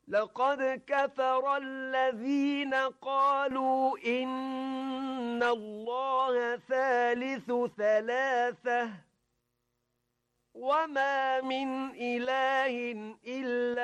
لقد كفر الذين قالوا إن الله ثالث ثلاثة وما من إله إلا